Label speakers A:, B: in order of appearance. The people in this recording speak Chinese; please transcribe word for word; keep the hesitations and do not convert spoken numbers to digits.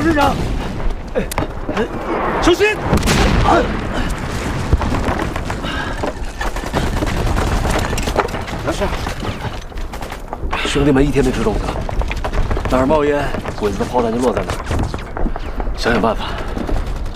A: 师长，小心！
B: 老师，兄弟们一天没吃东西了，哪儿冒烟，鬼子的炮弹就落在哪儿，想想办法。